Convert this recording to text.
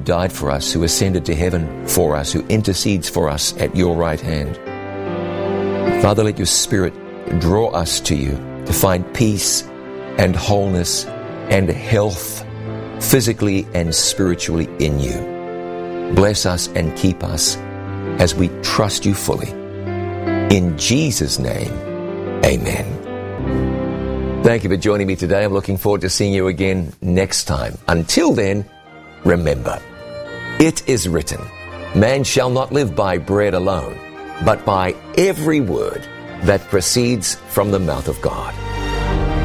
died for us, who ascended to heaven for us, who intercedes for us at your right hand. Father, let your Spirit draw us to you to find peace and wholeness and health physically and spiritually in you. Bless us and keep us as we trust you fully. In Jesus' name, amen. Thank you for joining me today. I'm looking forward to seeing you again next time. Until then, remember, it is written, man shall not live by bread alone, but by every word that proceeds from the mouth of God.